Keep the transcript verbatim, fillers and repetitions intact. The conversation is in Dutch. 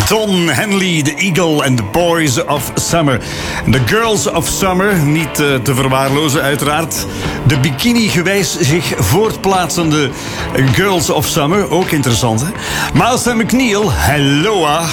Don Henley, The Eagle and the Boys of Summer. The Girls of Summer, niet uh, te verwaarlozen uiteraard. De bikini-gewijs zich voortplaatsende Girls of Summer, ook interessant hè. Miles McNeil, Helloa.